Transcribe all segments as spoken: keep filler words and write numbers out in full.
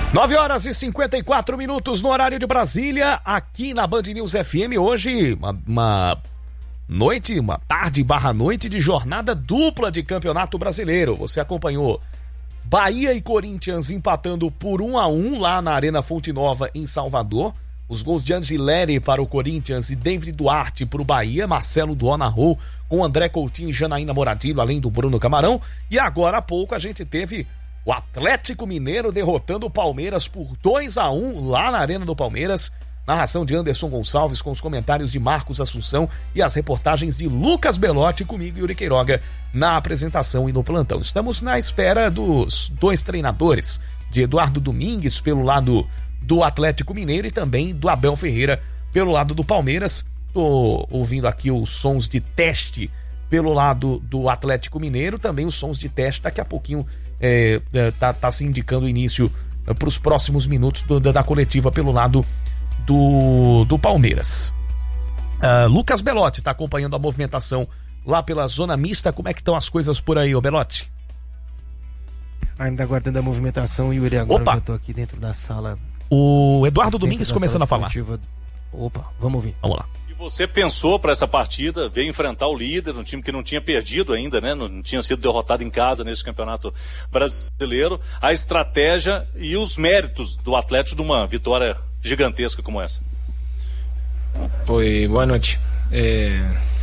nove horas e cinquenta e quatro minutos no horário de Brasília, aqui na Band News F M. Hoje, uma, uma noite, uma tarde barra noite de jornada dupla de Campeonato Brasileiro. Você acompanhou Bahia e Corinthians empatando por um a um lá na Arena Fonte Nova, em Salvador. Os gols de Angileri para o Corinthians e David Duarte para o Bahia. Marcelo Duó narrou com André Coutinho e Janaína Moradilho, além do Bruno Camarão. E agora há pouco a gente teve o Atlético Mineiro derrotando o Palmeiras por dois a um lá na Arena do Palmeiras. Narração de Anderson Gonçalves com os comentários de Marcos Assunção e as reportagens de Lucas Belotti, comigo e Yuri Queiroga na apresentação e no plantão. Estamos na espera dos dois treinadores, de Eduardo Domingues pelo lado do Atlético Mineiro e também do Abel Ferreira pelo lado do Palmeiras. Tô ouvindo aqui os sons de teste pelo lado do Atlético Mineiro, também os sons de teste daqui a pouquinho. É, é, tá, tá se indicando o início é, para os próximos minutos do, da, da coletiva pelo lado do, do Palmeiras. Uh, Lucas Belotti está acompanhando a movimentação lá pela zona mista. Como é que estão as coisas por aí, ô Belotti? Ainda aguardando a movimentação, Yuri, agora Opa. eu tô aqui dentro da sala. O Eduardo Domingues começando a falar. Opa, vamos ouvir. Vamos lá. Você pensou para essa partida, veio enfrentar o líder, um time que não tinha perdido ainda, né? Não tinha sido derrotado em casa nesse campeonato brasileiro. A estratégia e os méritos do Atlético de uma vitória gigantesca como essa. Oi, boa noite. Eh,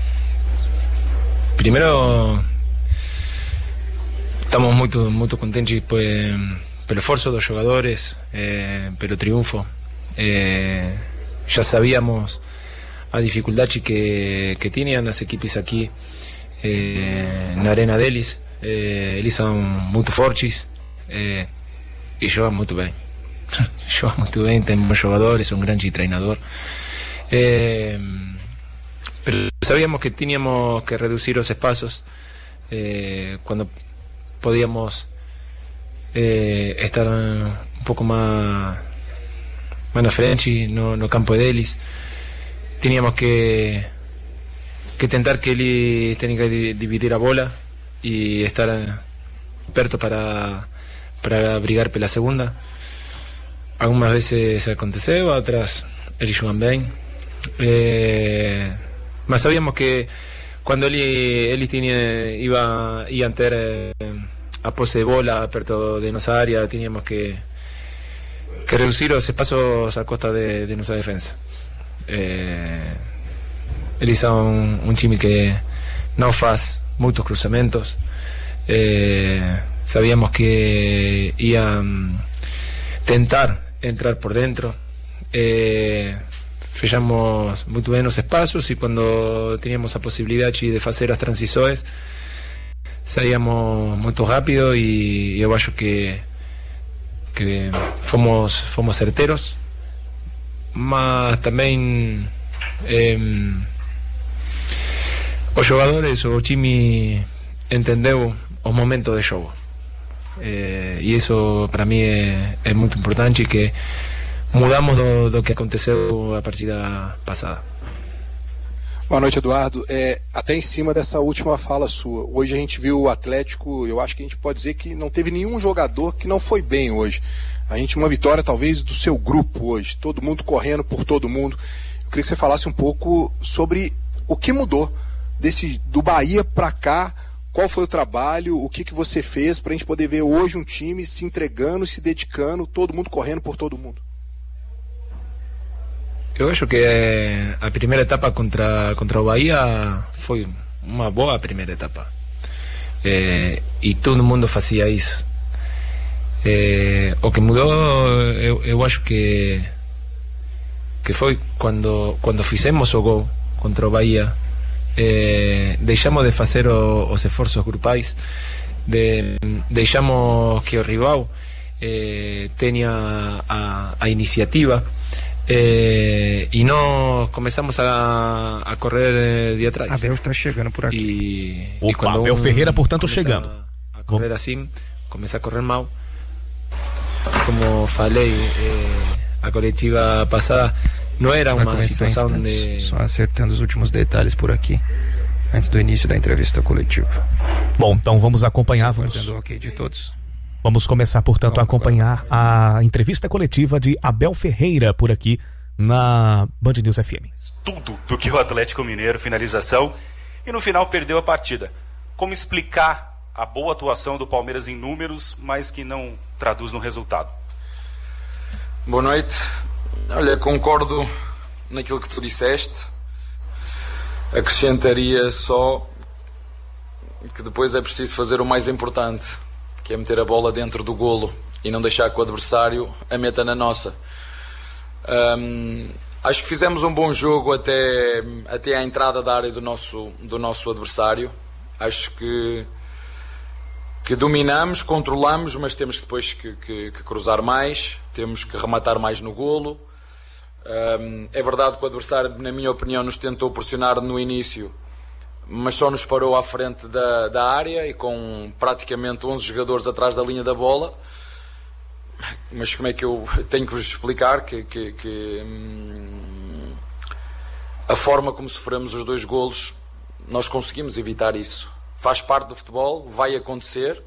primeiro, estamos muito, muito contentes por, pelo esforço dos jogadores, eh, pelo triunfo. Eh, já sabíamos a dificuldade que, que tinham as equipes aqui eh, na Arena deles. Eh, eles são muito fortes eh, e jogam muito bem. Jogam muito bem, tem bons jogadores, um grande treinador. Eh, pero sabíamos que teníamos que reducir os espaços eh, quando podíamos eh, estar um pouco mais, mais na frente no, no campo deles. Teníamos que, que tentar que eles tenham que dividir a bola e estar perto para, para brigar pela segunda. Algumas vezes aconteceu, outras eles jogam bem. Eh, mas sabíamos que quando eles, eles tinham, iba, iam ter eh, a posse de bola perto de nossa área, teníamos que, que reduzir os espaços a costa de, de nossa defesa. Eh, eles são um, um time que não faz muitos cruzamentos. Eh, sabíamos que iam tentar entrar por dentro. Eh, fechamos muito bem os espaços e quando teníamos a possibilidade de fazer as transições saíamos muito rápido e eu acho que, que fomos, fomos certeiros. Mas também eh, os jogadores, o time entendeu os momentos de jogo eh, e isso para mim é, é muito importante, que mudamos do, do que aconteceu a partida passada. Boa noite, Eduardo. É, até em cima dessa última fala sua, hoje a gente viu o Atlético, eu acho que a gente pode dizer que não teve nenhum jogador que não foi bem hoje. A gente, uma vitória talvez do seu grupo hoje, todo mundo correndo por todo mundo. Eu queria que você falasse um pouco sobre o que mudou desse, do Bahia para cá, qual foi o trabalho, o que, que você fez para a gente poder ver hoje um time se entregando, se dedicando, todo mundo correndo por todo mundo. Eu acho que a primeira etapa contra, contra o Bahia foi uma boa primeira etapa. É, e todo mundo fazia isso. É, o que mudou, eu, eu acho que, que foi quando, quando fizemos o gol contra o Bahia. É, deixamos de fazer o, os esforços grupais, de, deixamos que o rival é, tenha a, a iniciativa. Eh, e nós começamos a, a correr de atrás. Abel está chegando por aqui. E, Opa, e quando Abel Ferreira, portanto, chegando. A correr assim, começa a correr mal. Como falei, eh, a coletiva passada não era uma situação de... Só acertando os últimos detalhes por aqui, antes do início da entrevista coletiva. Bom, então vamos acompanhar. Vamos... Dando ok de todos. Vamos começar, portanto, a acompanhar a entrevista coletiva de Abel Ferreira por aqui na Band News F M. Tudo do que o Atlético Mineiro, finalização, e no final perdeu a partida. Como explicar a boa atuação do Palmeiras em números, mas que não traduz no resultado? Boa noite. Olha, concordo naquilo que tu disseste. Acrescentaria só que depois é preciso fazer o mais importante, que é meter a bola dentro do golo e não deixar que o adversário a meta na nossa. Hum, acho que fizemos um bom jogo até, até à entrada da área do nosso, do nosso adversário. Acho que, que dominamos, controlamos, mas temos depois que, que, que cruzar mais, temos que rematar mais no golo. Hum, é verdade que o adversário, na minha opinião, nos tentou pressionar no início, mas só nos parou à frente da, da área e com praticamente onze jogadores atrás da linha da bola. Mas como é que eu tenho que vos explicar que, que, que hum, a forma como sofremos os dois golos, nós conseguimos evitar isso. Faz parte do futebol, vai acontecer.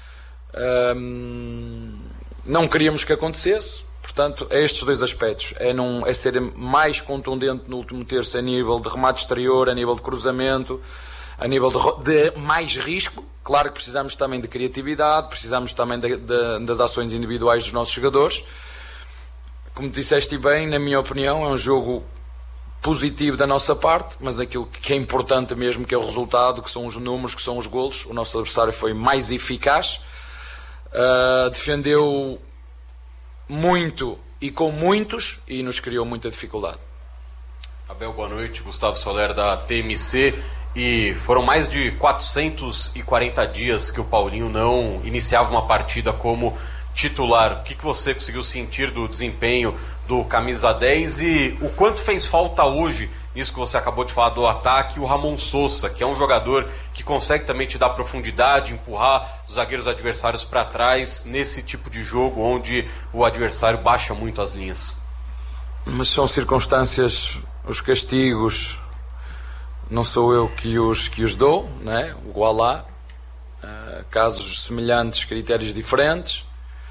Hum, não queríamos que acontecesse. Portanto, é estes dois aspectos. É, não, é ser mais contundente no último terço a nível de remate exterior, a nível de cruzamento, a nível de, de mais risco. Claro que precisamos também de criatividade, precisamos também de, de, das ações individuais dos nossos jogadores. Como disseste bem, na minha opinião, é um jogo positivo da nossa parte, mas aquilo que é importante mesmo, que é o resultado, que são os números, que são os golos. O nosso adversário foi mais eficaz, uh, defendeu muito e com muitos e nos criou muita dificuldade. Abel, boa noite. Gustavo Soler da T M C. E foram mais de quatrocentos e quarenta dias que o Paulinho não iniciava uma partida como titular. O que, que você conseguiu sentir do desempenho do camisa dez e o quanto fez falta hoje, nisso que você acabou de falar do ataque, o Ramon Sousa, que é um jogador que consegue também te dar profundidade, empurrar os zagueiros adversários para trás nesse tipo de jogo onde o adversário baixa muito as linhas? Mas são circunstâncias, os castigos, não sou eu que os, que os dou, né? Igual lá, uh, casos semelhantes, critérios diferentes,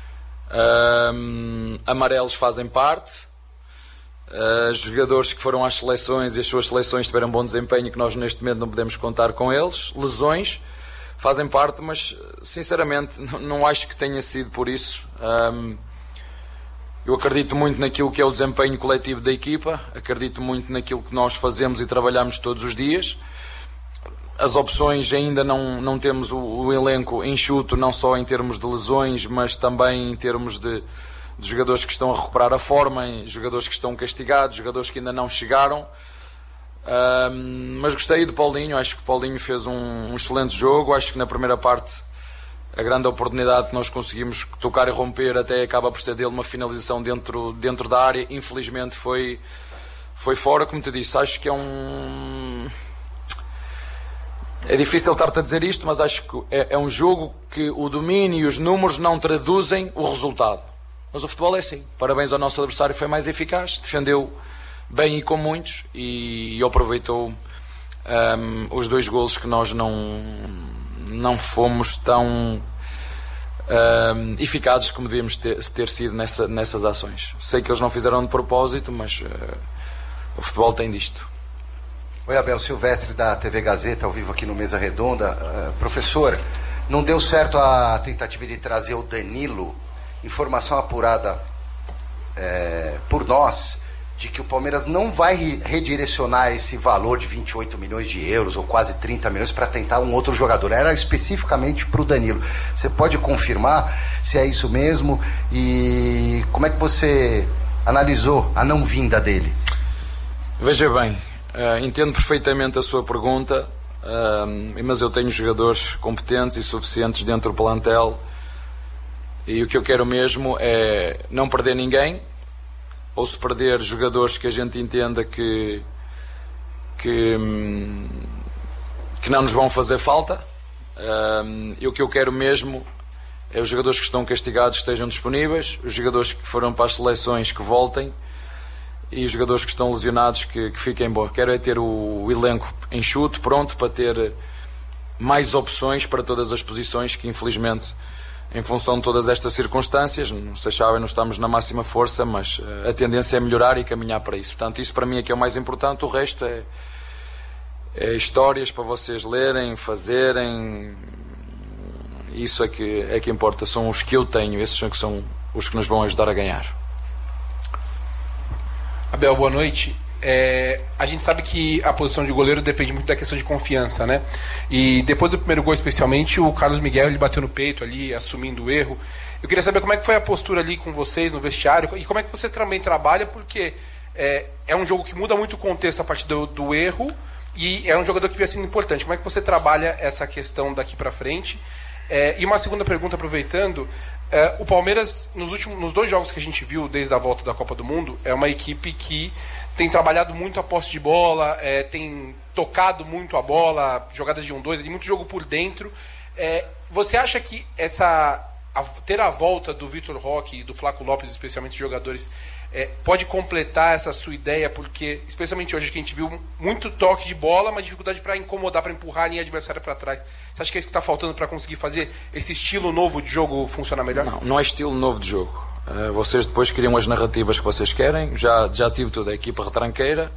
uh, amarelos fazem parte, uh, jogadores que foram às seleções e as suas seleções tiveram bom desempenho que nós neste momento não podemos contar com eles, lesões fazem parte, mas sinceramente não, não acho que tenha sido por isso. Um, Eu acredito muito naquilo que é o desempenho coletivo da equipa, acredito muito naquilo que nós fazemos e trabalhamos todos os dias. As opções ainda não, não temos o, o elenco enxuto, não só em termos de lesões, mas também em termos de, de jogadores que estão a recuperar a forma, jogadores que estão castigados, jogadores que ainda não chegaram. Um, mas gostei do Paulinho, acho que o Paulinho fez um, um excelente jogo, acho que na primeira parte a grande oportunidade que nós conseguimos tocar e romper até acaba por ser dele uma finalização dentro, dentro da área. Infelizmente foi, foi fora, como te disse. Acho que é um... É difícil estar-te a dizer isto, mas acho que é, é um jogo que o domínio e os números não traduzem o resultado. Mas o futebol é assim. Parabéns ao nosso adversário, foi mais eficaz, defendeu bem e com muitos e, e aproveitou um, os dois golos que nós não... não fomos tão uh, eficazes como devíamos ter, ter sido nessa, nessas ações. Sei que eles não fizeram de propósito, mas uh, o futebol tem disto. Oi, Abel, Silvestre da T V Gazeta, ao vivo aqui no Mesa Redonda. Uh, professor, não deu certo a tentativa de trazer o Danilo, informação apurada é, por nós, de que o Palmeiras não vai redirecionar esse valor de vinte e oito milhões de euros ou quase trinta milhões para tentar um outro jogador. Era especificamente para o Danilo. Você pode confirmar se é isso mesmo e como é que você analisou a não vinda dele? Veja bem, uh, entendo perfeitamente a sua pergunta, uh, mas eu tenho jogadores competentes e suficientes dentro do plantel e o que eu quero mesmo é não perder ninguém, ou se perder jogadores que a gente entenda que, que, que não nos vão fazer falta. Um, e o que eu quero mesmo é os jogadores que estão castigados estejam disponíveis, os jogadores que foram para as seleções que voltem e os jogadores que estão lesionados que, que fiquem bons. Quero é ter o, o elenco enxuto, pronto para ter mais opções para todas as posições que infelizmente em função de todas estas circunstâncias. Não sei se sabem, não estamos na máxima força, mas a tendência é melhorar e caminhar para isso. Portanto, isso para mim é que é o mais importante. O resto é, é histórias para vocês lerem, fazerem. Isso é que, é que importa. São os que eu tenho, esses são que são os que nos vão ajudar a ganhar. Abel, boa noite. É, a gente sabe que a posição de goleiro depende muito da questão de confiança, né? E depois do primeiro gol, especialmente, o Carlos Miguel ele bateu no peito ali, assumindo o erro. Eu queria saber como é que foi a postura ali com vocês no vestiário e como é que você também trabalha, porque é, é um jogo que muda muito o contexto a partir do, do erro e é um jogador que vem sendo importante. Como é que você trabalha essa questão daqui para frente? É, e uma segunda pergunta, aproveitando, é, o Palmeiras, nos, últimos, nos dois jogos que a gente viu desde a volta da Copa do Mundo, é uma equipe que tem trabalhado muito a posse de bola, é, tem tocado muito a bola, jogadas de um dois, muito jogo por dentro. É, você acha que essa, a, ter a volta do Vitor Roque e do Flaco Lopes, especialmente jogadores, é, pode completar essa sua ideia? Porque, especialmente hoje, que a gente viu muito toque de bola, mas dificuldade para incomodar, para empurrar a linha adversária para trás. Você acha que é isso que está faltando para conseguir fazer esse estilo novo de jogo funcionar melhor? Não, não é estilo novo de jogo. Uh, vocês depois criam as narrativas que vocês querem. Já, já tive toda a equipa retranqueira,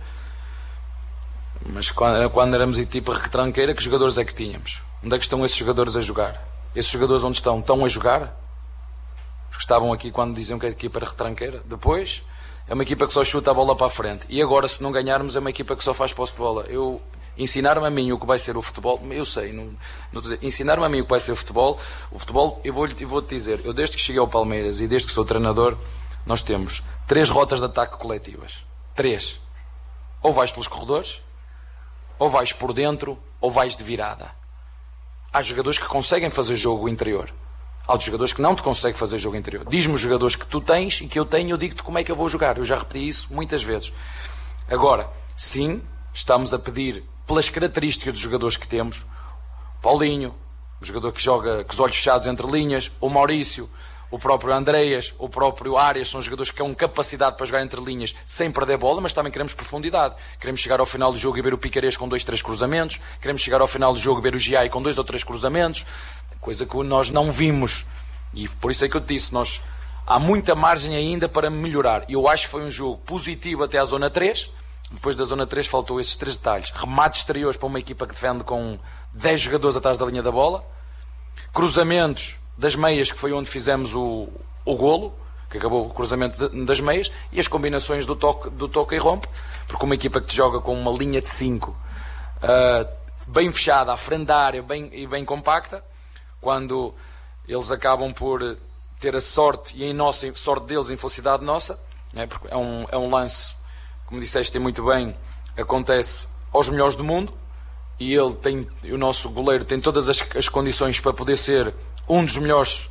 mas quando, quando éramos equipa retranqueira, que jogadores é que tínhamos? Onde é que estão esses jogadores a jogar? Esses jogadores onde estão? Estão a jogar? Os que estavam aqui quando diziam que a equipa era retranqueira. Depois é uma equipa que só chuta a bola para a frente. E agora, se não ganharmos, é uma equipa que só faz posse de bola. Eu ensinar-me a mim o que vai ser o futebol, eu sei, não, não dizer, ensinar-me a mim o que vai ser o futebol, o futebol, eu vou-te eu vou dizer, eu desde que cheguei ao Palmeiras e desde que sou treinador, nós temos três rotas de ataque coletivas. Três. Ou vais pelos corredores, ou vais por dentro, ou vais de virada. Há jogadores que conseguem fazer jogo interior. Há outros jogadores que não te conseguem fazer jogo interior. Diz-me os jogadores que tu tens e que eu tenho, eu digo-te como é que eu vou jogar. Eu já repeti isso muitas vezes. Agora, sim, estamos a pedir, pelas características dos jogadores que temos, Paulinho, o jogador que joga com os olhos fechados entre linhas, o Maurício, o próprio Andreas, o próprio Arias, são jogadores que têm capacidade para jogar entre linhas sem perder bola, mas também queremos profundidade. Queremos chegar ao final do jogo e ver o Piquerez com dois, três cruzamentos, queremos chegar ao final do jogo e ver o Giai com dois ou três cruzamentos, coisa que nós não vimos. E por isso é que eu te disse, nós, há muita margem ainda para melhorar. Eu acho que foi um jogo positivo até à zona três. Depois da zona três faltou esses três detalhes. Remates exteriores para uma equipa que defende com dez jogadores atrás da linha da bola. Cruzamentos das meias, que foi onde fizemos o, o golo, que acabou o cruzamento de, das meias, e as combinações do toque, do toque e rompe, porque uma equipa que te joga com uma linha de cinco uh, bem fechada, à frente da área bem, e bem compacta, quando eles acabam por ter a sorte, e em nossa sorte deles, infelicidade nossa, né, porque é um, é um lance, como disseste muito bem, acontece aos melhores do mundo, e ele tem, o nosso goleiro tem todas as, as condições para poder ser um dos melhores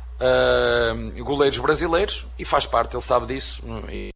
uh, goleiros brasileiros, e faz parte, ele sabe disso. E...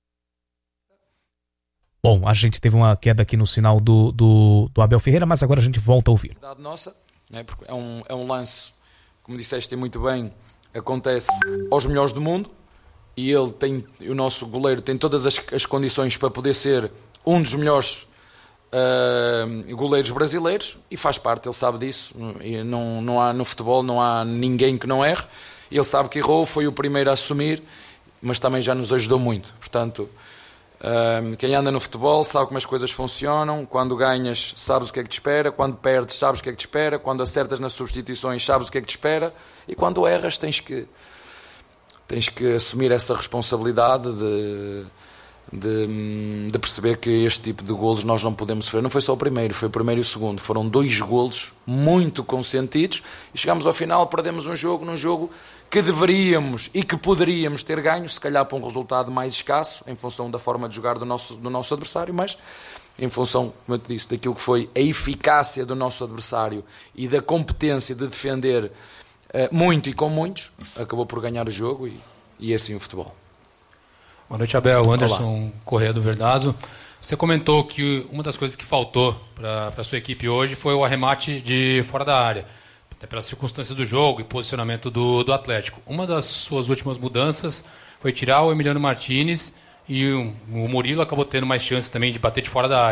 Bom, a gente teve uma queda aqui no sinal do, do, do Abel Ferreira, mas agora a gente volta a ouvir. Nossa, né, porque é, um, é um lance, como disseste muito bem, acontece aos melhores do mundo, e ele tem, o nosso goleiro tem todas as, as condições para poder ser um dos melhores uh, goleiros brasileiros, e faz parte, ele sabe disso. E não, não há, no futebol não há ninguém que não erre. Ele sabe que errou, foi o primeiro a assumir, mas também já nos ajudou muito. Portanto, uh, quem anda no futebol sabe como as coisas funcionam. Quando ganhas, sabes o que é que te espera. Quando perdes, sabes o que é que te espera. Quando acertas nas substituições, sabes o que é que te espera. E quando erras, tens que tens que assumir essa responsabilidade de, de, de perceber que este tipo de golos nós não podemos sofrer. Não foi só o primeiro, foi o primeiro e o segundo. Foram dois golos muito consentidos, e chegámos ao final, perdemos um jogo, num jogo que deveríamos e que poderíamos ter ganho, se calhar para um resultado mais escasso, em função da forma de jogar do nosso, do nosso adversário, mas em função, como eu te disse, daquilo que foi a eficácia do nosso adversário e da competência de defender muito e com muitos, acabou por ganhar o jogo, e, e é assim o futebol. Boa noite, Abel. Anderson Olá. Correia do Verdazo. Você comentou que uma das coisas que faltou para a sua equipe hoje foi o arremate de fora da área, até pelas circunstâncias do jogo e posicionamento do, do Atlético. Uma das suas últimas mudanças foi tirar o Emiliano Martínez, e o, o Murilo acabou tendo mais chances também de bater de fora da área.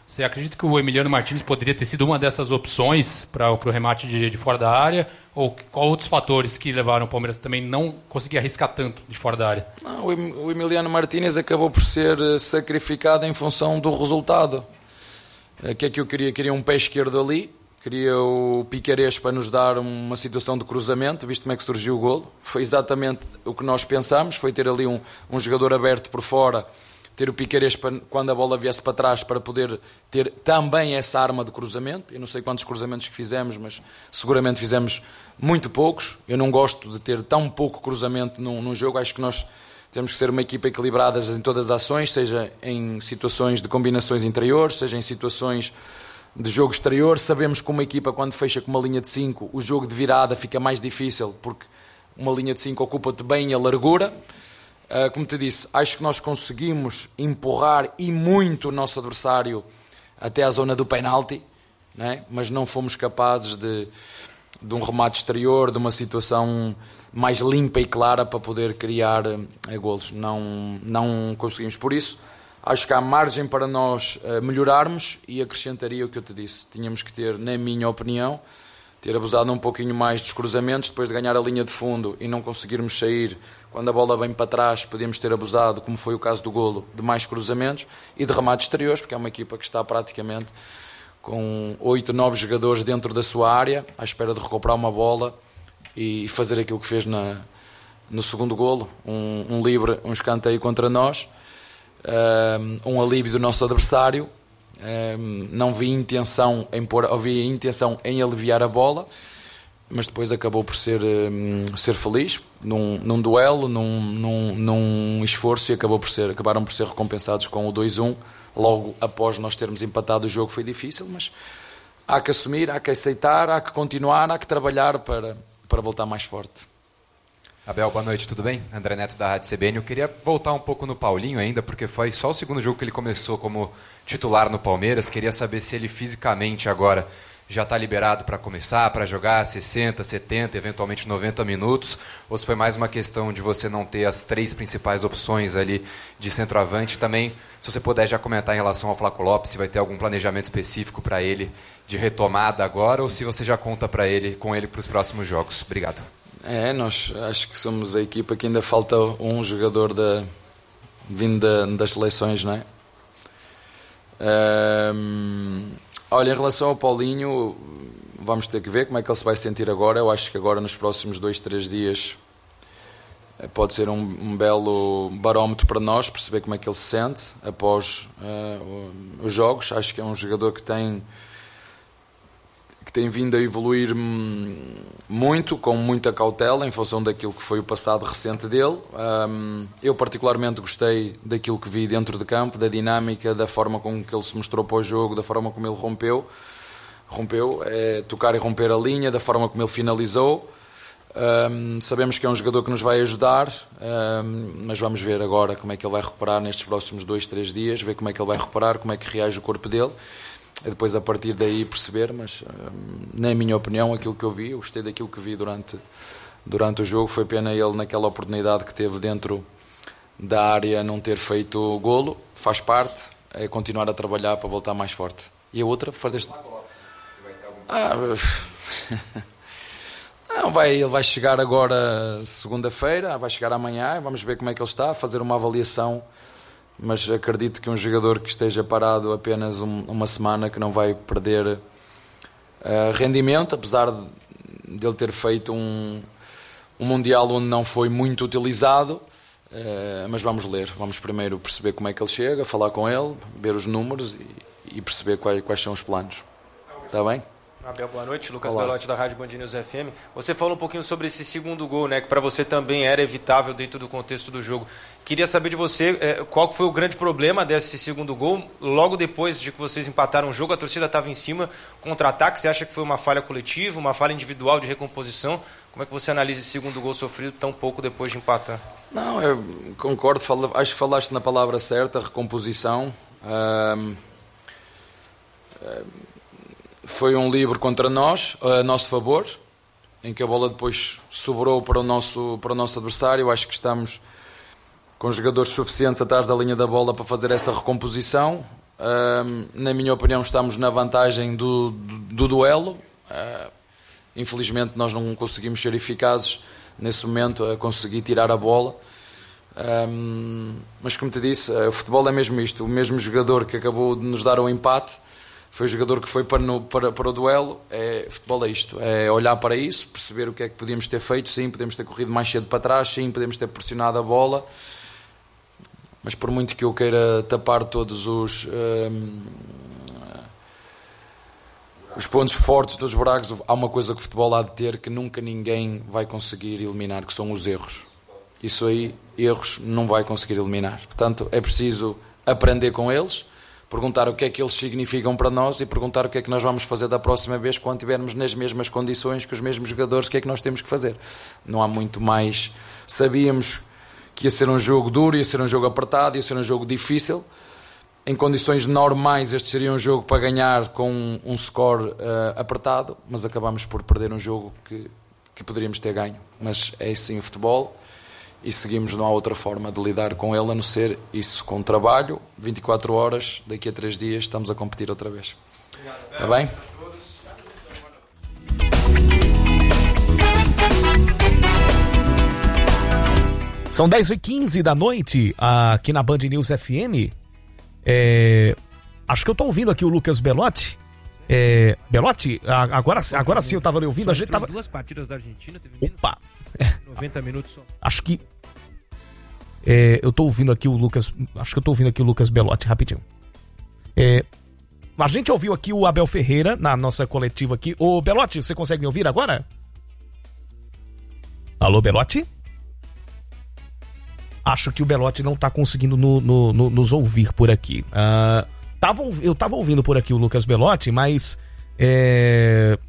Você acredita que o Emiliano Martins poderia ter sido uma dessas opções para o remate de, de fora da área? Ou qual outros fatores que levaram o Palmeiras também não conseguir arriscar tanto de fora da área? Não, o Emiliano Martins acabou por ser sacrificado em função do resultado. O que é que eu queria? Queria um pé esquerdo ali, queria o Piquerez para nos dar uma situação de cruzamento, visto como é que surgiu o golo. Foi exatamente o que nós pensámos, foi ter ali um, um jogador aberto por fora, ter o Piquerez para, quando a bola viesse para trás, para poder ter também essa arma de cruzamento. Eu não sei quantos cruzamentos que fizemos, mas seguramente fizemos muito poucos. Eu não gosto de ter tão pouco cruzamento num, num jogo. Acho que nós temos que ser uma equipa equilibrada em todas as ações, seja em situações de combinações interiores, seja em situações de jogo exterior. Sabemos que uma equipa, quando fecha com uma linha de cinco, o jogo de virada fica mais difícil, porque uma linha de cinco ocupa-te bem a largura. Uh, como te disse, acho que nós conseguimos empurrar e muito o nosso adversário até à zona do penalti, né? Mas não fomos capazes de, de um remate exterior, de uma situação mais limpa e clara para poder criar uh, golos. Não, não conseguimos. Por isso, acho que há margem para nós uh, melhorarmos, e acrescentaria o que eu te disse. Tínhamos que ter, na minha opinião, ter abusado um pouquinho mais dos cruzamentos, depois de ganhar a linha de fundo e não conseguirmos sair quando a bola vem para trás. Podíamos ter abusado, como foi o caso do golo, de mais cruzamentos e de remates exteriores, porque é uma equipa que está praticamente com oito, nove jogadores dentro da sua área, à espera de recuperar uma bola e fazer aquilo que fez na, no segundo golo, um, um livre, um escanteio contra nós, um alívio do nosso adversário. Um, não vi intenção em pôr, havia intenção em aliviar a bola, mas depois acabou por ser, um, ser feliz num, num duelo, num, num, num esforço, e acabou por ser, acabaram por ser recompensados com o dois a um. Logo após nós termos empatado o jogo foi difícil, mas há que assumir, há que aceitar, há que continuar, há que trabalhar para, para voltar mais forte. Abel, boa noite, tudo bem? André Neto da Rádio C B N. Eu queria voltar um pouco no Paulinho ainda, porque foi só o segundo jogo que ele começou como titular no Palmeiras. Queria saber se ele fisicamente agora já está liberado para começar, para jogar sessenta, setenta, eventualmente noventa minutos, ou se foi mais uma questão de você não ter as três principais opções ali de centroavante. Também, se você puder já comentar em relação ao Flaco Lopes, se vai ter algum planejamento específico para ele de retomada agora, ou se você já conta para ele, com ele para os próximos jogos. Obrigado. É, nós acho que somos a equipa que ainda falta um jogador da, vindo da, das seleções, não é? Um, olha, em relação ao Paulinho, vamos ter que ver como é que ele se vai sentir agora. Eu acho que agora, nos próximos dois, três dias, pode ser um, um belo barómetro para nós, perceber como é que ele se sente após uh, os jogos. Acho que é um jogador que tem... que tem vindo a evoluir muito, com muita cautela, em função daquilo que foi o passado recente dele. Eu particularmente gostei daquilo que vi dentro de campo, da dinâmica, da forma como que ele se mostrou para o jogo, da forma como ele rompeu, rompeu, é, tocar e romper a linha, da forma como ele finalizou. Sabemos que é um jogador que nos vai ajudar, mas vamos ver agora como é que ele vai recuperar nestes próximos dois, três dias, ver como é que ele vai recuperar, como é que reage o corpo dele. E depois, a partir daí, perceber, mas na minha opinião, aquilo que eu vi, eu gostei daquilo que vi durante, durante o jogo. Foi pena ele, naquela oportunidade que teve dentro da área, não ter feito o golo. Faz parte, é continuar a trabalhar para voltar mais forte. E a outra, fazeste... Ah, não, vai, ele vai chegar agora segunda-feira, vai chegar amanhã, vamos ver como é que ele está, fazer uma avaliação. Mas acredito que um jogador que esteja parado apenas um, uma semana, que não vai perder uh, rendimento, apesar de, de ele ter feito um, um Mundial onde não foi muito utilizado. Uh, mas vamos ler, vamos primeiro perceber como é que ele chega, falar com ele, ver os números e, e perceber quais, quais são os planos. Está bem? Abel, boa noite. Lucas Olá. Belotti, da Rádio Band News F M. Você falou um pouquinho sobre esse segundo gol, né, que para você também era evitável dentro do contexto do jogo. Queria saber de você é, qual foi o grande problema desse segundo gol. Logo depois de que vocês empataram o jogo, a torcida estava em cima, contra-ataque. Você acha que foi uma falha coletiva, uma falha individual de recomposição? Como é que você analisa esse segundo gol sofrido tão pouco depois de empatar? Não, eu concordo. Falo, acho que falaste na palavra certa, recomposição. Um, um, Foi um livre contra nós, a nosso favor, em que a bola depois sobrou para o nosso, para o nosso adversário. Eu acho que estamos com jogadores suficientes atrás da linha da bola para fazer essa recomposição. Uh, na minha opinião, estamos na vantagem do, do, do duelo. Uh, infelizmente, nós não conseguimos ser eficazes nesse momento a conseguir tirar a bola. Um, mas, como te disse, o futebol é mesmo isto. O mesmo jogador que acabou de nos dar o empate foi o jogador que foi para, no, para, para o duelo. É, futebol é isto, é olhar para isso, perceber o que é que podíamos ter feito. Sim, podemos ter corrido mais cedo para trás, sim, podemos ter pressionado a bola, mas por muito que eu queira tapar todos os um, os pontos fortes dos buracos, há uma coisa que o futebol há de ter que nunca ninguém vai conseguir eliminar, que são os erros. Isso aí, erros, não vai conseguir eliminar. Portanto, é preciso aprender com eles, perguntar o que é que eles significam para nós e perguntar o que é que nós vamos fazer da próxima vez quando estivermos nas mesmas condições que os mesmos jogadores, o que é que nós temos que fazer. Não há muito mais. Sabíamos que ia ser um jogo duro, ia ser um jogo apertado, ia ser um jogo difícil. Em condições normais este seria um jogo para ganhar com um score uh, apertado, mas acabamos por perder um jogo que, que poderíamos ter ganho. Mas é assim o futebol. E seguimos, não há outra forma de lidar com ele a não ser isso, com trabalho, vinte e quatro horas, daqui a três dias estamos a competir outra vez. Está bem? São dez e quinze da noite aqui na Band News F M. É, acho que eu tô ouvindo aqui o Lucas Belotti. É, Belotti, agora, agora sim eu tava ali ouvindo. A gente tava... duas partidas da Argentina, teve Opa! noventa minutos só. Acho que é, eu tô ouvindo aqui o Lucas. Acho que eu tô ouvindo aqui o Lucas Belotti, rapidinho. É, a gente ouviu aqui o Abel Ferreira na nossa coletiva aqui. Ô Belotti, você consegue me ouvir agora? Alô, Belotti? Acho que o Belotti não tá conseguindo no, no, no, nos ouvir por aqui. Uh, tava, eu tava ouvindo por aqui o Lucas Belotti, mas é...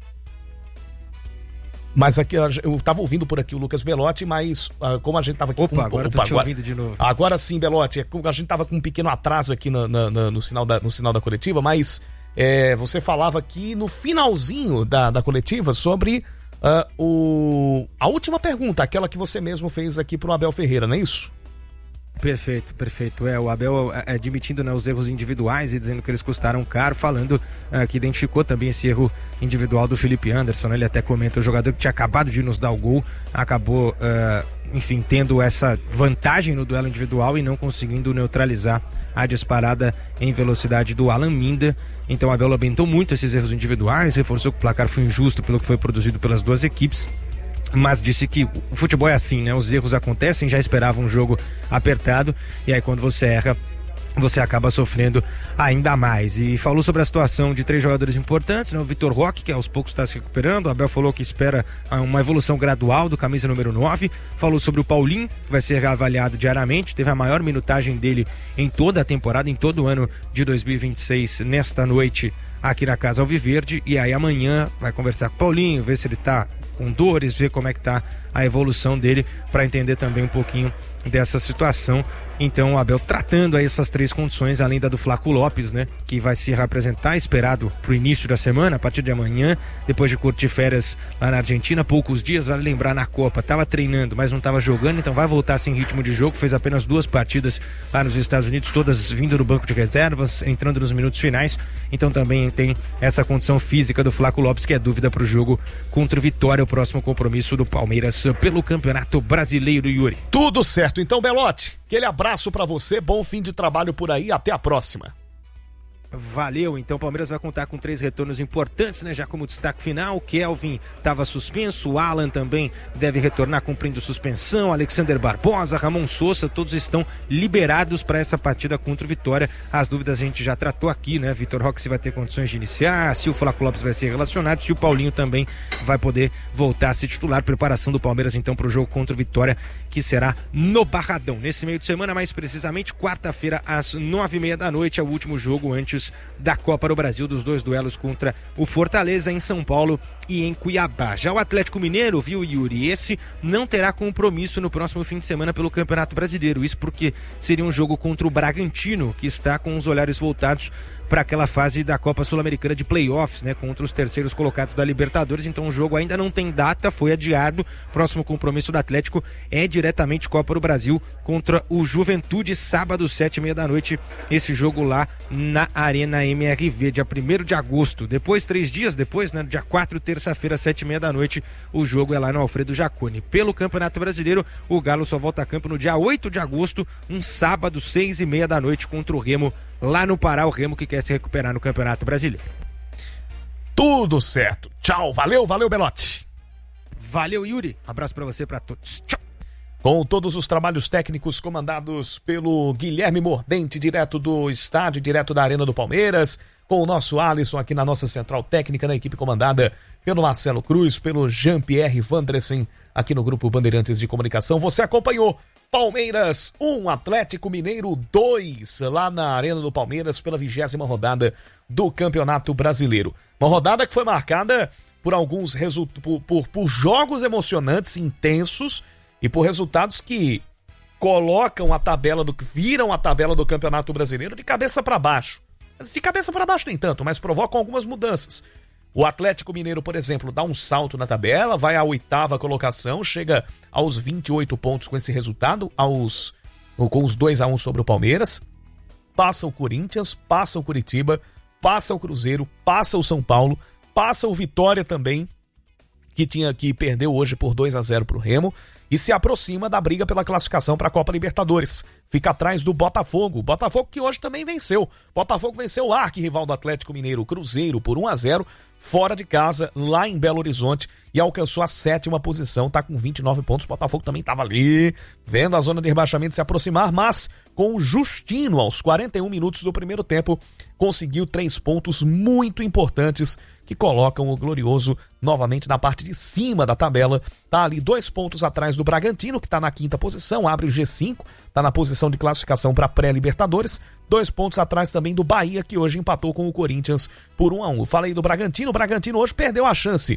Mas aqui, eu tava ouvindo por aqui o Lucas Belotti, mas uh, como a gente tava aqui... Opa, com, agora opa, tô te agora, ouvindo de novo. Agora sim, Belotti, a gente tava com um pequeno atraso aqui no, no, no, no, sinal, da, no sinal da coletiva, mas é, você falava aqui no finalzinho da, da coletiva sobre uh, o, a última pergunta, aquela que você mesmo fez aqui pro Abel Ferreira, não é isso? Perfeito, perfeito. É, o Abel admitindo, né, os erros individuais e dizendo que eles custaram caro, falando uh, que identificou também esse erro individual do Felipe Anderson, né? Ele até comenta, o jogador que tinha acabado de nos dar o gol, acabou, uh, enfim, tendo essa vantagem no duelo individual e não conseguindo neutralizar a disparada em velocidade do Alan Minda. Então o Abel lamentou muito esses erros individuais, reforçou que o placar foi injusto pelo que foi produzido pelas duas equipes, mas disse que o futebol é assim, né? Os erros acontecem, já esperava um jogo apertado, e aí quando você erra, você acaba sofrendo ainda mais. E falou sobre a situação de três jogadores importantes, né? O Vitor Roque, que aos poucos está se recuperando. O Abel falou que espera uma evolução gradual do camisa número nove. Falou sobre o Paulinho, que vai ser reavaliado diariamente. Teve a maior minutagem dele em toda a temporada, em todo o ano de dois mil e vinte e seis, nesta noite aqui na Casa Alviverde. E aí amanhã vai conversar com o Paulinho, ver se ele está com dores, ver como é que tá a evolução dele, para entender também um pouquinho dessa situação. Então o Abel tratando aí essas três condições, além da do Flaco Lopes, né, que vai se representar, esperado pro início da semana, a partir de amanhã, depois de curtir férias lá na Argentina, poucos dias, vale lembrar, na Copa, tava treinando, mas não tava jogando, então vai voltar sem ritmo de jogo, fez apenas duas partidas lá nos Estados Unidos, todas vindo no banco de reservas, entrando nos minutos finais, então também tem essa condição física do Flaco Lopes, que é dúvida pro jogo contra o Vitória, o próximo compromisso do Palmeiras pelo Campeonato Brasileiro, Yuri. Tudo certo, então, Belotti, aquele abraço pra você, bom fim de trabalho por aí, até a próxima. Valeu, então o Palmeiras vai contar com três retornos importantes, né? Já como destaque final, o Kelvin estava suspenso, o Alan também deve retornar cumprindo suspensão, Alexander Barbosa, Ramon Sousa, todos estão liberados para essa partida contra o Vitória. As dúvidas a gente já tratou aqui, né? Vitor Roque se vai ter condições de iniciar, se o Flaco Lopes vai ser relacionado, se o Paulinho também vai poder voltar a ser titular. Preparação do Palmeiras então para o jogo contra o Vitória, que será no Barradão, nesse meio de semana, mais precisamente quarta-feira às nove e meia da noite, é o último jogo antes da Copa do Brasil, dos dois duelos contra o Fortaleza em São Paulo e em Cuiabá. Já o Atlético Mineiro, viu, Yuri, esse não terá compromisso no próximo fim de semana pelo Campeonato Brasileiro, isso porque seria um jogo contra o Bragantino, que está com os olhares voltados para aquela fase da Copa Sul-Americana de Playoffs, né, contra os terceiros colocados da Libertadores. Então o jogo ainda não tem data, foi adiado. Próximo compromisso do Atlético é diretamente Copa do Brasil contra o Juventude, sábado, sete e meia da noite, esse jogo lá na Arena M R V, dia primeiro de agosto. Depois, três dias depois, né, dia quatro, terça-feira, sete e meia da noite, o jogo é lá no Alfredo Jaconi. Pelo Campeonato Brasileiro, o Galo só volta a campo no dia oito de agosto, um sábado, seis e meia da noite, contra o Remo, lá no Pará, o Remo que quer se recuperar no Campeonato Brasileiro. Tudo certo. Tchau, valeu, valeu, Belotti. Valeu, Yuri. Abraço pra você, pra todos. Tchau. Com todos os trabalhos técnicos comandados pelo Guilherme Mordente, direto do estádio, direto da Arena do Palmeiras, com o nosso Alisson aqui na nossa central técnica, na equipe comandada pelo Marcelo Cruz, pelo Jean-Pierre Vandresen, aqui no Grupo Bandeirantes de Comunicação. Você acompanhou Palmeiras um, Atlético Mineiro dois, lá na Arena do Palmeiras, pela vigésima rodada do Campeonato Brasileiro. Uma rodada que foi marcada por alguns resultados, por, por, por jogos emocionantes, intensos, e por resultados que colocam a tabela, do viram a tabela do Campeonato Brasileiro de cabeça para baixo. De cabeça para baixo nem tanto, mas provocam algumas mudanças. O Atlético Mineiro, por exemplo, dá um salto na tabela, vai à oitava colocação, chega aos vinte e oito pontos com esse resultado, aos, com os dois a um sobre o Palmeiras. Passa o Corinthians, passa o Curitiba, passa o Cruzeiro, passa o São Paulo, passa o Vitória também, que tinha que perdeu hoje por dois a zero para o Remo, e se aproxima da briga pela classificação para a Copa Libertadores. Fica atrás do Botafogo. Botafogo que hoje também venceu. Botafogo venceu o arquirrival do Atlético Mineiro, Cruzeiro, por um a zero, fora de casa, lá em Belo Horizonte, e alcançou a sétima posição, tá com vinte e nove pontos. O Botafogo também estava ali, vendo a zona de rebaixamento se aproximar, mas com o Justino, aos quarenta e um minutos do primeiro tempo, conseguiu três pontos muito importantes que colocam o Glorioso novamente na parte de cima da tabela. Tá ali dois pontos atrás do Bragantino, que está na quinta posição, abre o G cinco, tá na posição de classificação para pré-Libertadores. Dois pontos atrás também do Bahia, que hoje empatou com o Corinthians por um a um. Eu falei do Bragantino, o Bragantino hoje perdeu a chance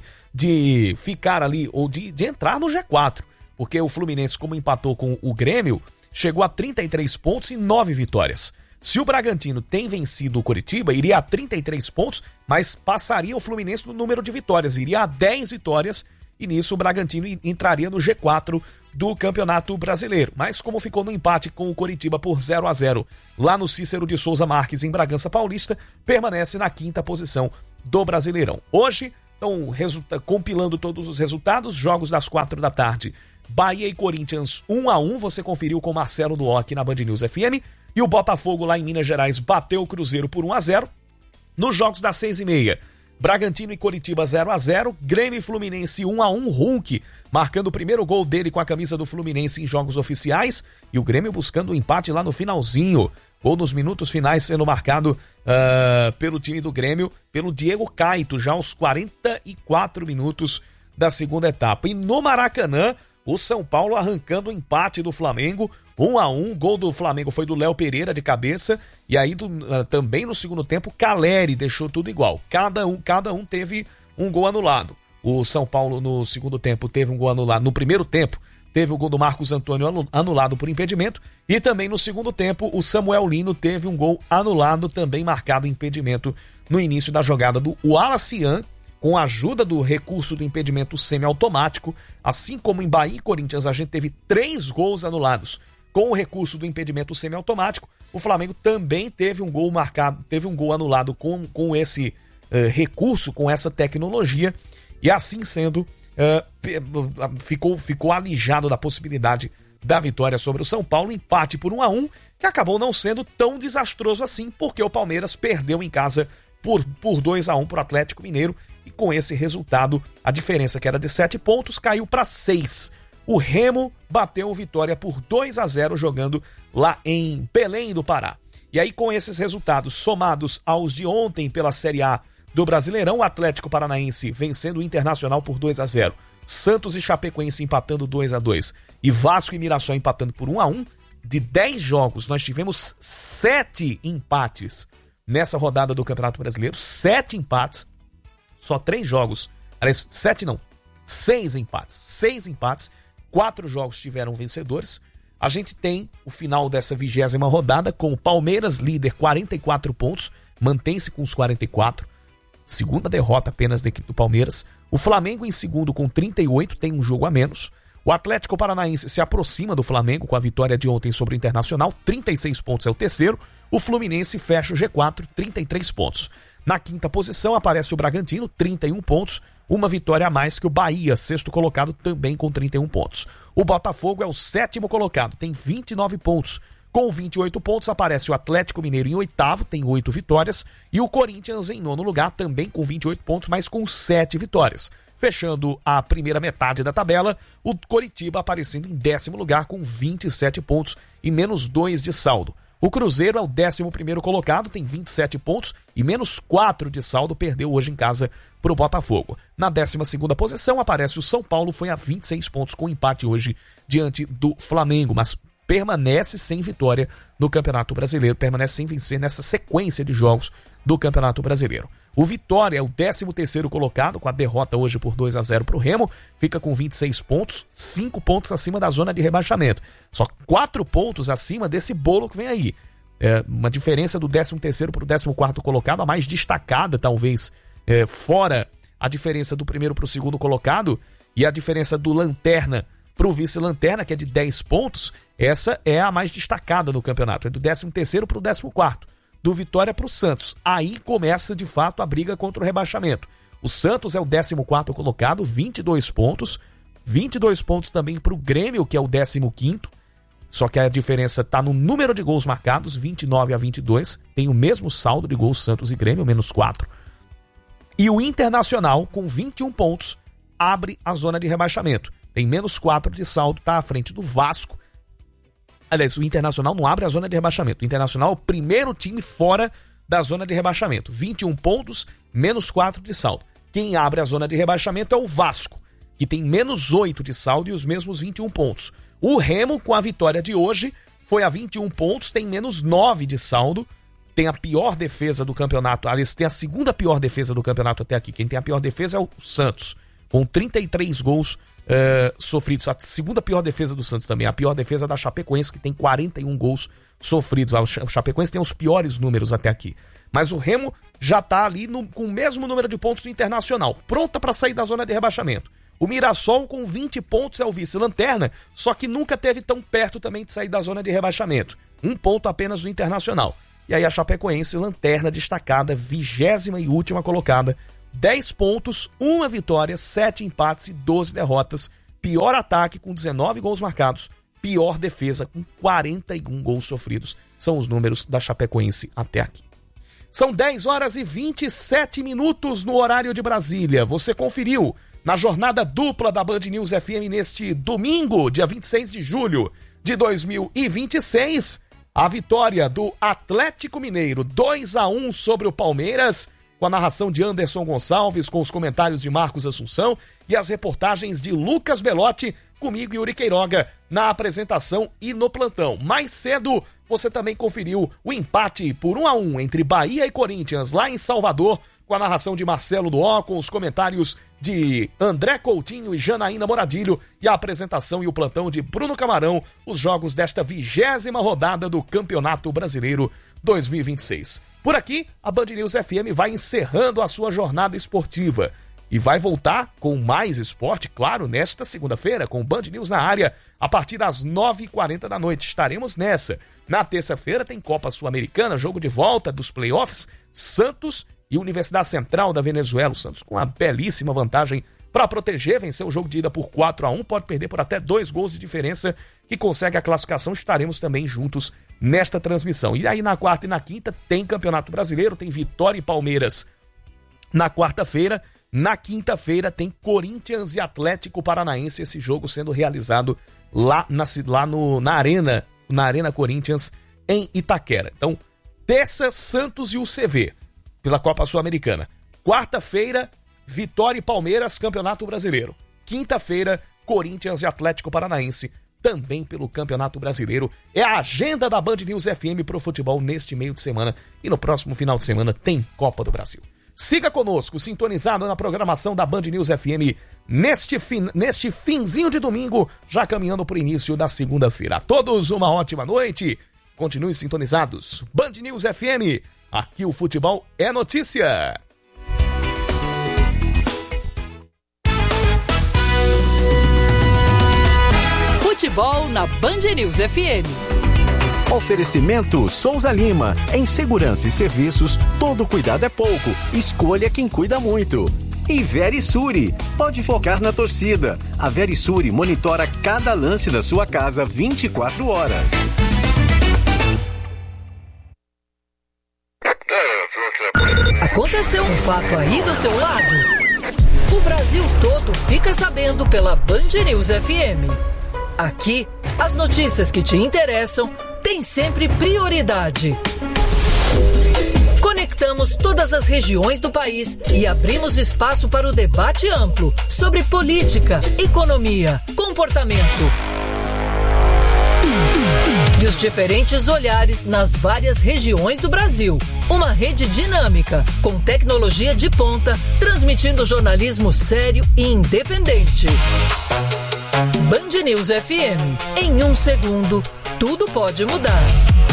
de ficar ali, ou de, de entrar no G quatro, porque o Fluminense, como empatou com o Grêmio, chegou a trinta e três pontos e nove vitórias. Se o Bragantino tem vencido o Coritiba, iria a trinta e três pontos, mas passaria o Fluminense no número de vitórias, iria a dez vitórias, e nisso o Bragantino entraria no G quatro do Campeonato Brasileiro. Mas como ficou no empate com o Coritiba por zero a zero lá no Cícero de Souza Marques, em Bragança Paulista, permanece na quinta posição do Brasileirão. Hoje, estão resulta- compilando todos os resultados, jogos das quatro da tarde, Bahia e Corinthians um a um, você conferiu com Marcelo Duó aqui na Band News F M, e o Botafogo lá em Minas Gerais bateu o Cruzeiro por um a zero. Nos jogos das seis e meia, Bragantino e Coritiba zero a zero, Grêmio e Fluminense um a um, Hulk marcando o primeiro gol dele com a camisa do Fluminense em jogos oficiais, e o Grêmio buscando o empate lá no finalzinho, gol nos minutos finais sendo marcado uh, pelo time do Grêmio, pelo Diego Caito, já aos quarenta e quatro minutos da segunda etapa. E no Maracanã, o São Paulo arrancando o empate do Flamengo, um a um, gol do Flamengo foi do Léo Pereira de cabeça, e aí do, uh, também no segundo tempo, Caleri deixou tudo igual, cada um, cada um teve um gol anulado. O São Paulo no segundo tempo teve um gol anulado, no primeiro tempo teve o gol do Marcos Antônio anulado por impedimento, e também no segundo tempo o Samuel Lino teve um gol anulado, também marcado impedimento no início da jogada do Wallacian, com a ajuda do recurso do impedimento semiautomático. Assim como em Bahia e Corinthians a gente teve três gols anulados com o recurso do impedimento semiautomático, o Flamengo também teve um gol marcado, teve um gol anulado com, com esse uh, recurso, com essa tecnologia, e assim sendo, uh, ficou, ficou alijado da possibilidade da vitória sobre o São Paulo, empate por um a um, que acabou não sendo tão desastroso assim, porque o Palmeiras perdeu em casa por, por dois a um para o Atlético Mineiro, e com esse resultado, a diferença que era de sete pontos caiu para seis. O Remo bateu o Vitória por dois a zero jogando lá em Belém do Pará. E aí, com esses resultados somados aos de ontem pela Série A do Brasileirão, o Atlético Paranaense vencendo o Internacional por dois a zero, Santos e Chapecoense empatando dois a dois e Vasco e Mirassol empatando por um a um. De dez jogos, nós tivemos sete empates nessa rodada do Campeonato Brasileiro, sete empates, só três jogos, aliás, sete não, seis empates, seis empates, quatro jogos tiveram vencedores. A gente tem o final dessa vigésima rodada com o Palmeiras líder quarenta e quatro pontos, mantém-se com os quarenta e quatro. Segunda derrota apenas da equipe do Palmeiras. O Flamengo em segundo com trinta e oito, tem um jogo a menos. O Atlético Paranaense se aproxima do Flamengo com a vitória de ontem sobre o Internacional, trinta e seis pontos é o terceiro. O Fluminense fecha o G quatro, trinta e três pontos. Na quinta posição aparece o Bragantino, trinta e um pontos, uma vitória a mais que o Bahia, sexto colocado, também com trinta e um pontos. O Botafogo é o sétimo colocado, tem vinte e nove pontos. Com vinte e oito pontos aparece o Atlético Mineiro em oitavo, tem oito vitórias, e o Corinthians em nono lugar, também com vinte e oito pontos, mas com sete vitórias. Fechando a primeira metade da tabela, o Coritiba aparecendo em décimo lugar com vinte e sete pontos e menos dois de saldo. O Cruzeiro é o décimo primeiro colocado, tem vinte e sete pontos e menos quatro de saldo, perdeu hoje em casa para o Botafogo. Na décima segunda posição aparece o São Paulo, foi a vinte e seis pontos com empate hoje diante do Flamengo, mas permanece sem vitória no Campeonato Brasileiro, permanece sem vencer nessa sequência de jogos do Campeonato Brasileiro. O Vitória é o décimo terceiro colocado, com a derrota hoje por dois a zero para o Remo, fica com vinte e seis pontos, cinco pontos acima da zona de rebaixamento. Só quatro pontos acima desse bolo que vem aí. É uma diferença do décimo terceiro para o décimo quarto colocado, a mais destacada, talvez, é, fora a diferença do primeiro para o segundo colocado e a diferença do Lanterna para o vice-lanterna, que é de dez pontos, essa é a mais destacada no campeonato, é do décimo terceiro para o décimo quarto. Do Vitória para o Santos. Aí começa, de fato, a briga contra o rebaixamento. O Santos é o décimo quarto colocado, vinte e dois pontos. vinte e dois pontos também para o Grêmio, que é o décimo quinto. Só que a diferença está no número de gols marcados, vinte e nove a vinte e dois. Tem o mesmo saldo de gols Santos e Grêmio, menos quatro. E o Internacional, com vinte e um pontos, abre a zona de rebaixamento. Tem menos quatro de saldo, está à frente do Vasco. Aliás, o Internacional não abre a zona de rebaixamento. O Internacional é o primeiro time fora da zona de rebaixamento. vinte e um pontos, menos quatro de saldo. Quem abre a zona de rebaixamento é o Vasco, que tem menos oito de saldo e os mesmos vinte e um pontos. O Remo, com a vitória de hoje, foi a vinte e um pontos, tem menos nove de saldo. Tem a pior defesa do campeonato. Aliás, tem a segunda pior defesa do campeonato até aqui. Quem tem a pior defesa é o Santos, com trinta e três gols Uh, sofridos. A segunda pior defesa do Santos também, a pior defesa da Chapecoense, que tem quarenta e um gols sofridos. A Chapecoense tem os piores números até aqui, mas o Remo já tá ali no, com o mesmo número de pontos do Internacional, pronta para sair da zona de rebaixamento. O Mirassol com vinte pontos é o vice-lanterna, só que nunca teve tão perto também de sair da zona de rebaixamento, um ponto apenas do Internacional. E aí a Chapecoense, lanterna destacada, vigésima e última colocada, dez pontos, uma vitória, sete empates e doze derrotas. Pior ataque com dezenove gols marcados. Pior defesa com quarenta e um gols sofridos. São os números da Chapecoense até aqui. São dez horas e vinte e sete minutos no horário de Brasília. Você conferiu na jornada dupla da Band News F M neste domingo, dia vinte e seis de julho de dois mil e vinte e seis, a vitória do Atlético Mineiro dois a um sobre o Palmeiras, com a narração de Anderson Gonçalves, com os comentários de Marcos Assunção e as reportagens de Lucas Belotti, comigo e Yuri Queiroga, na apresentação e no plantão. Mais cedo, você também conferiu o empate por um a um entre Bahia e Corinthians, lá em Salvador, com a narração de Marcelo Duó, com os comentários de André Coutinho e Janaína Moradilho e a apresentação e o plantão de Bruno Camarão, os jogos desta vigésima rodada do Campeonato Brasileiro dois mil e vinte e seis. Por aqui, a Band News F M vai encerrando a sua jornada esportiva e vai voltar com mais esporte, claro, nesta segunda-feira, com Band News na área, a partir das nove e quarenta da noite. Estaremos nessa. Na terça-feira tem Copa Sul-Americana, jogo de volta dos playoffs, Santos e Universidade Central da Venezuela. O Santos com uma belíssima vantagem para proteger, venceu o jogo de ida por quatro a um, pode perder por até dois gols de diferença, que consegue a classificação. Estaremos também juntos nesta transmissão. E aí na quarta e na quinta tem Campeonato Brasileiro, tem Vitória e Palmeiras na quarta-feira. Na quinta-feira tem Corinthians e Atlético Paranaense, esse jogo sendo realizado lá, na, lá no, na Arena, na Arena Corinthians, em Itaquera. Então, terça, Santos e U C V, pela Copa Sul-Americana. Quarta-feira, Vitória e Palmeiras, Campeonato Brasileiro. Quinta-feira, Corinthians e Atlético Paranaense, também pelo Campeonato Brasileiro. É a agenda da Band News F M pro futebol neste meio de semana. E no próximo final de semana tem Copa do Brasil. Siga conosco, sintonizado na programação da Band News F M neste, fin... neste finzinho de domingo, já caminhando para o início da segunda-feira. A todos uma ótima noite. Continuem sintonizados. Band News F M, Aqui o futebol é notícia. Futebol na Band News F M. Oferecimento Souza Lima. Em segurança e serviços, todo cuidado é pouco. Escolha quem cuida muito. E Verisure. Pode focar na torcida. A Verisure monitora cada lance da sua casa vinte e quatro horas. Aconteceu um fato aí do seu lado? O Brasil todo fica sabendo pela Band News F M. Aqui, as notícias que te interessam têm sempre prioridade. Conectamos todas as regiões do país e abrimos espaço para o debate amplo sobre política, economia, comportamento e os diferentes olhares nas várias regiões do Brasil. Uma rede dinâmica, com tecnologia de ponta, transmitindo jornalismo sério e independente. Band News F M. Em um segundo, tudo pode mudar.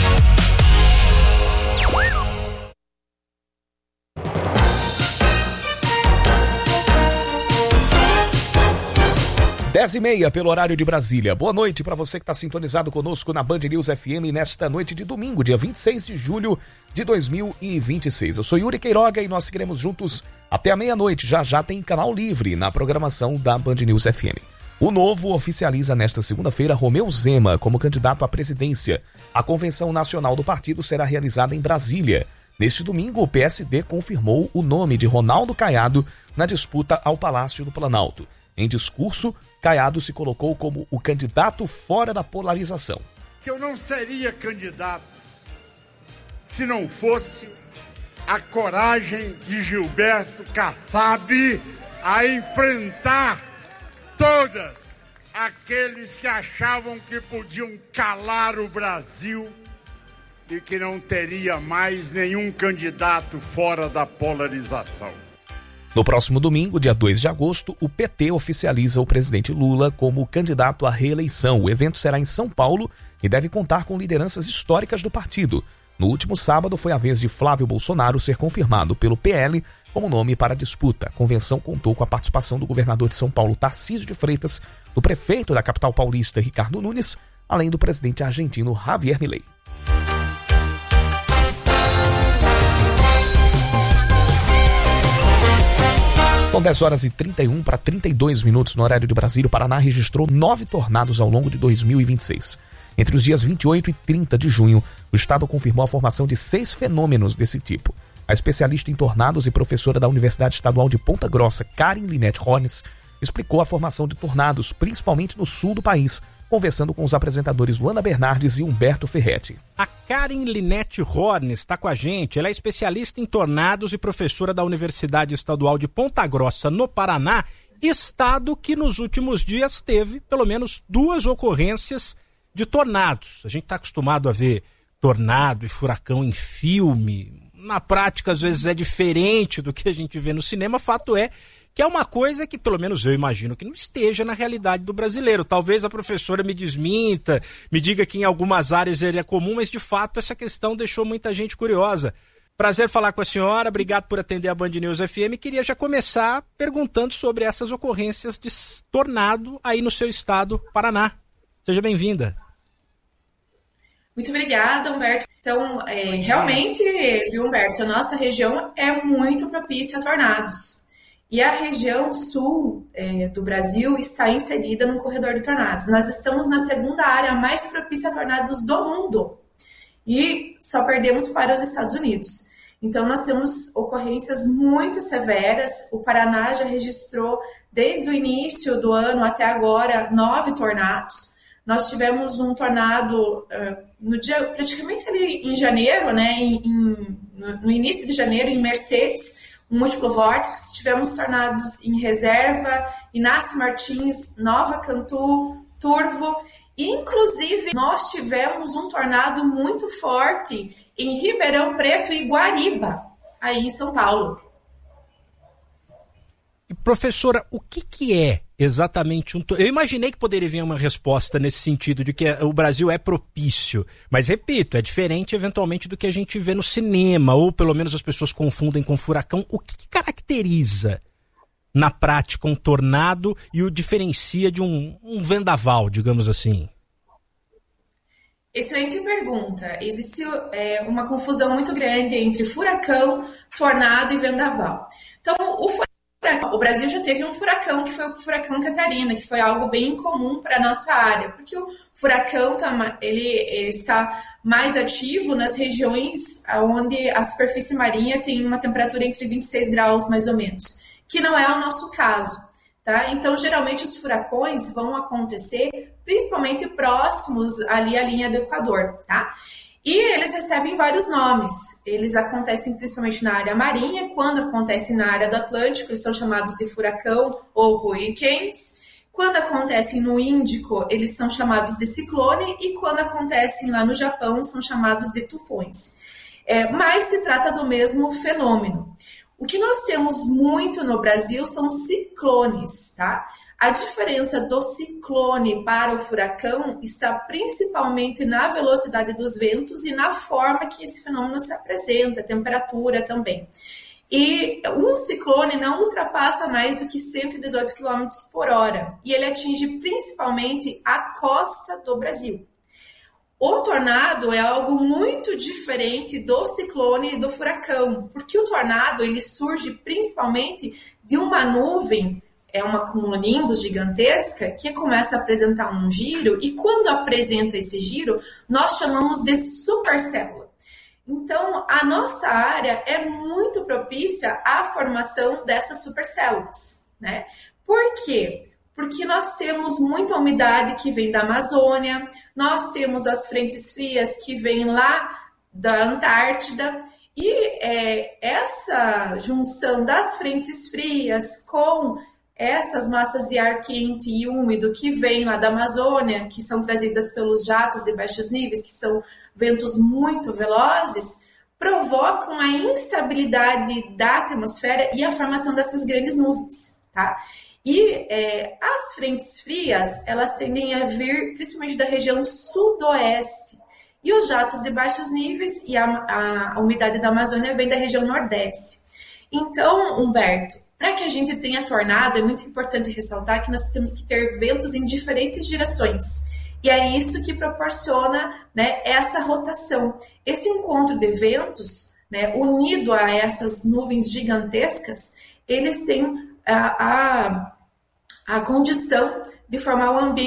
dez e meia pelo horário de Brasília. Boa noite para você que está sintonizado conosco na Band News F M nesta noite de domingo, dia vinte e seis de julho de dois mil e vinte e seis. Eu sou Yuri Queiroga e nós seguiremos juntos até a meia-noite. Já já tem canal livre na programação da Band News F M. O Novo oficializa nesta segunda-feira Romeu Zema como candidato à presidência. A convenção nacional do partido será realizada em Brasília. Neste domingo, o P S D confirmou o nome de Ronaldo Caiado na disputa ao Palácio do Planalto. Em discurso, Caiado se colocou como o candidato fora da polarização. Que eu não seria candidato se não fosse a coragem de Gilberto Kassab a enfrentar todas aqueles que achavam que podiam calar o Brasil e que não teria mais nenhum candidato fora da polarização. No próximo domingo, dia dois de agosto, o P T oficializa o presidente Lula como candidato à reeleição. O evento será em São Paulo e deve contar com lideranças históricas do partido. No último sábado, foi a vez de Flávio Bolsonaro ser confirmado pelo P L como nome para a disputa. A convenção contou com a participação do governador de São Paulo, Tarcísio de Freitas, do prefeito da capital paulista, Ricardo Nunes, além do presidente argentino Javier Milei. São dez horas e trinta e um para trinta e dois minutos no horário de Brasília. O Paraná registrou nove tornados ao longo de dois mil e vinte e seis. Entre os dias vinte e oito e trinta de junho, o estado confirmou a formação de seis fenômenos desse tipo. A especialista em tornados e professora da Universidade Estadual de Ponta Grossa, Karen Linette Hornes, explicou a formação de tornados, principalmente no sul do país, conversando com os apresentadores Luana Bernardes e Humberto Ferretti. A Karen Linette Hornes está com a gente. Ela é especialista em tornados e professora da Universidade Estadual de Ponta Grossa, no Paraná, estado que nos últimos dias teve pelo menos duas ocorrências de tornados. A gente está acostumado a ver tornado e furacão em filme. Na prática, às vezes, é diferente do que a gente vê no cinema. Fato é que é uma coisa que, pelo menos eu imagino, que não esteja na realidade do brasileiro. Talvez a professora me desminta, me diga que em algumas áreas ele é comum, mas, de fato, essa questão deixou muita gente curiosa. Prazer falar com a senhora, obrigado por atender a Band News F M. Queria já começar perguntando sobre essas ocorrências de tornado aí no seu estado, Paraná. Seja bem-vinda. Muito obrigada, Humberto. Então, é, realmente, viu, Humberto, a nossa região é muito propícia a tornados. E a região sul é, do Brasil está inserida no corredor de tornados. Nós estamos na segunda área mais propícia a tornados do mundo. E só perdemos para os Estados Unidos. Então, nós temos ocorrências muito severas. O Paraná já registrou, desde o início do ano até agora, nove tornados. Nós tivemos um tornado uh, no dia, praticamente ali em janeiro, né, em, em, no início de janeiro, em Mercedes, um múltiplo vórtice. Tivemos tornados em Reserva, Inácio Martins, Nova Cantu, Turvo. E, inclusive, nós tivemos um tornado muito forte em Ribeirão Preto e Guariba, aí em São Paulo. E, professora, o que, que é exatamente um... Eu imaginei que poderia vir uma resposta nesse sentido, de que o Brasil é propício. Mas, repito, é diferente eventualmente do que a gente vê no cinema, ou pelo menos as pessoas confundem com furacão. O que, que caracteriza, na prática, um tornado e o diferencia de um, um vendaval, digamos assim? Excelente pergunta. Existe é, uma confusão muito grande entre furacão, tornado e vendaval. Então, o furacão, o Brasil já teve um furacão, que foi o furacão Catarina, que foi algo bem incomum para a nossa área, porque o furacão tá, ele, ele está mais ativo nas regiões onde a superfície marinha tem uma temperatura entre vinte e seis graus, mais ou menos, que não é o nosso caso. Tá? Então, geralmente, os furacões vão acontecer principalmente próximos ali à linha do Equador. Tá? E eles recebem vários nomes. Eles acontecem principalmente na área marinha. Quando acontecem na área do Atlântico, eles são chamados de furacão ou hurricanes. Quando acontecem no Índico, eles são chamados de ciclone. E quando acontecem lá no Japão, são chamados de tufões. É, mas se trata do mesmo fenômeno. O que nós temos muito no Brasil são ciclones, tá? A diferença do ciclone para o furacão está principalmente na velocidade dos ventos e na forma que esse fenômeno se apresenta, a temperatura também. E um ciclone não ultrapassa mais do que cento e dezoito quilômetros por hora e ele atinge principalmente a costa do Brasil. O tornado é algo muito diferente do ciclone e do furacão, porque o tornado ele surge principalmente de uma nuvem, é uma cumulonimbus gigantesca, que começa a apresentar um giro, e quando apresenta esse giro, nós chamamos de supercélula. Então, a nossa área é muito propícia à formação dessas supercélulas, né? Por quê? Porque nós temos muita umidade que vem da Amazônia, nós temos as frentes frias que vêm lá da Antártida, e é, essa junção das frentes frias com essas massas de ar quente e úmido que vêm lá da Amazônia, que são trazidas pelos jatos de baixos níveis, que são ventos muito velozes, provocam a instabilidade da atmosfera e a formação dessas grandes nuvens, tá? E é, as frentes frias, elas tendem a vir principalmente da região sudoeste, e os jatos de baixos níveis e a, a, a umidade da Amazônia vem da região nordeste. Então, Humberto, para que a gente tenha tornado, é muito importante ressaltar que nós temos que ter ventos em diferentes direções. E é isso que proporciona, né, essa rotação. Esse encontro de ventos, né, unido a essas nuvens gigantescas, eles têm a, a, a condição de formar um ambiente